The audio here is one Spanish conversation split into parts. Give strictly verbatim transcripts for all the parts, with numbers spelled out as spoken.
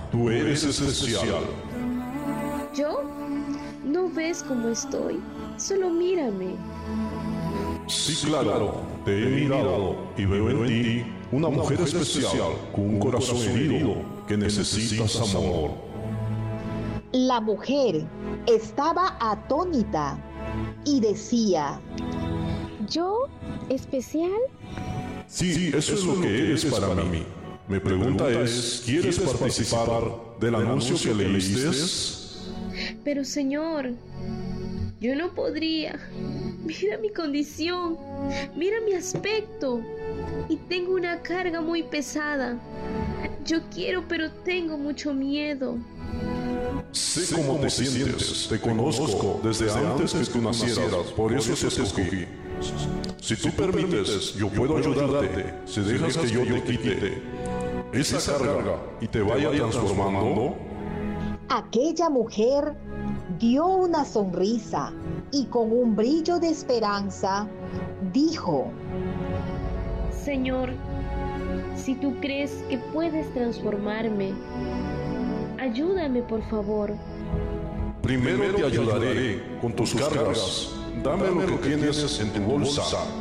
tú eres especial. ¿Yo? ¿No ves cómo estoy? Solo mírame. Sí, claro, te he mirado y veo en ti una mujer especial con un corazón herido que necesitas amor. La mujer estaba atónita y decía: ¿Yo? ¿Especial? Sí, eso es lo que eres para mí. Mi pregunta es, ¿quieres participar del anuncio que leíste? Pero señor, yo no podría. Mira mi condición, mira mi aspecto y tengo una carga muy pesada. Yo quiero, pero tengo mucho miedo. Sé cómo te sientes, te conozco desde antes que tú nacieras, por eso te escogí. Si tú permites, yo puedo ayudarte, si dejas que yo te quite esa carga y te vaya transformando. Aquella mujer dio una sonrisa y con un brillo de esperanza dijo: Señor, si tú crees que puedes transformarme, ayúdame por favor. Primero te ayudaré con tus cargas. Dame lo que tienes en tu bolsa.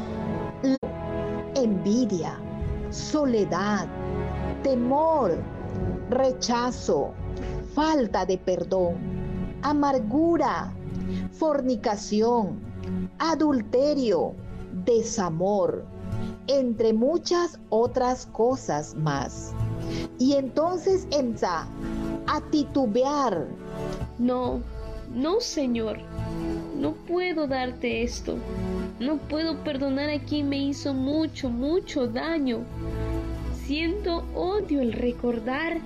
Envidia, soledad, temor, rechazo, falta de perdón, amargura, fornicación, adulterio, desamor, entre muchas otras cosas más. Y entonces empieza a titubear. No, no, Señor, no puedo darte esto. No puedo perdonar a quien me hizo mucho, mucho daño. Siento odio al recordar.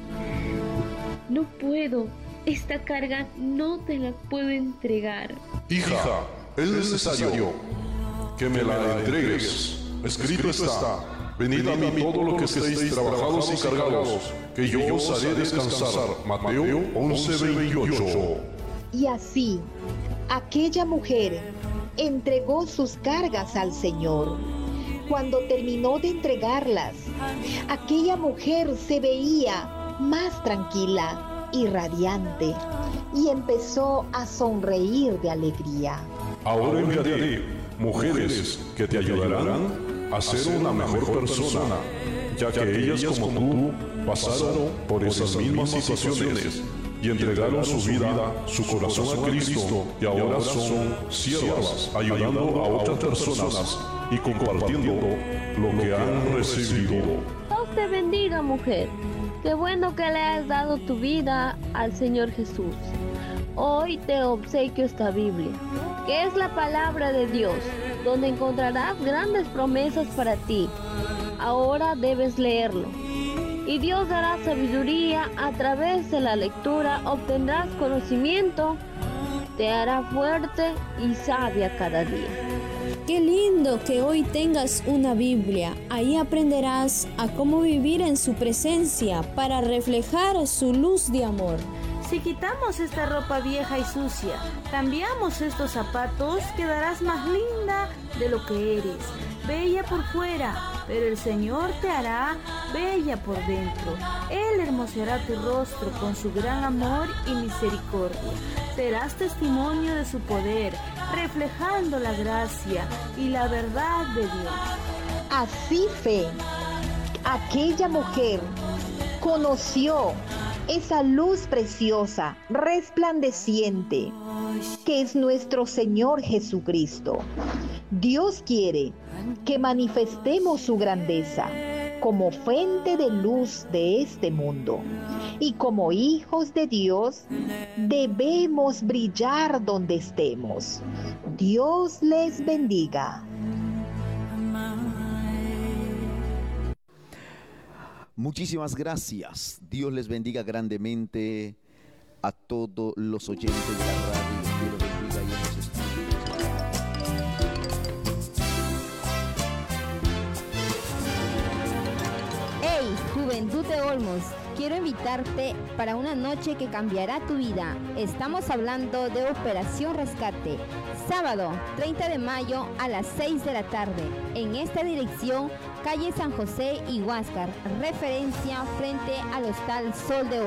No puedo. Esta carga no te la puedo entregar. Hija, es necesario que me la entregues. Escrito está: venid a mí todo lo que estéis trabajados y cargados, que yo os haré descansar. Mateo once veintiocho. Y así, aquella mujer entregó sus cargas al Señor. Cuando terminó de entregarlas, aquella mujer se veía más tranquila y radiante y empezó a sonreír de alegría. Ahora enviaré mujeres que te ayudarán a ser una mejor persona, ya que ellas como tú pasaron por esas mismas situaciones y entregaron su vida, su corazón a Cristo, y ahora son siervas ayudando a otras personas y compartiendo lo que han recibido. Dios te bendiga, mujer. Qué bueno que le has dado tu vida al Señor Jesús. Hoy te obsequio esta Biblia, que es la palabra de Dios, donde encontrarás grandes promesas para ti. Ahora debes leerlo. Y Dios dará sabiduría a través de la lectura, obtendrás conocimiento, te hará fuerte y sabia cada día. Qué lindo que hoy tengas una Biblia. Ahí aprenderás a cómo vivir en su presencia para reflejar su luz de amor. Si quitamos esta ropa vieja y sucia, cambiamos estos zapatos, quedarás más linda de lo que eres, bella por fuera, pero el Señor te hará bella por dentro. Él hermoseará tu rostro con su gran amor y misericordia. Serás testimonio de su poder, reflejando la gracia y la verdad de Dios. Así fue, aquella mujer conoció esa luz preciosa, resplandeciente, que es nuestro Señor Jesucristo. Dios quiere que manifestemos su grandeza como fuente de luz de este mundo. Y como hijos de Dios, debemos brillar donde estemos. Dios les bendiga. Muchísimas gracias. Dios les bendiga grandemente a todos los oyentes de la radio. Dios los bendiga y en los estudios. Hey, Juventud de Olmos, quiero invitarte para una noche que cambiará tu vida. Estamos hablando de Operación Rescate. Sábado treinta de mayo a las seis de la tarde. En esta dirección, calle San José y Huáscar, referencia frente al Hostal Sol de Oro.